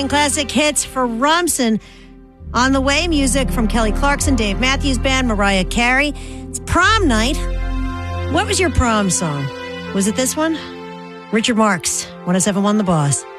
playing classic hits for Rumson. On the way, music from Kelly Clarkson, Dave Matthews Band, Mariah Carey. It's prom night. What was your prom song? Was it this one? Richard Marx, 107.1 The Boss.